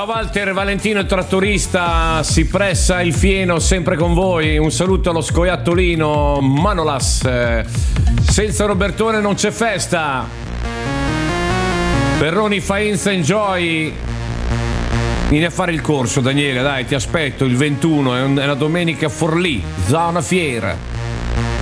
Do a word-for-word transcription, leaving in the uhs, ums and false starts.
Ciao Walter, Valentino il trattorista, si pressa il fieno sempre con voi. Un saluto allo scoiattolino Manolas. Senza Robertone non c'è festa. Perroni Faenza Enjoy. Vieni a fare il corso, Daniele, dai, ti aspetto il ventuno, è una domenica a Forlì, zona fiera.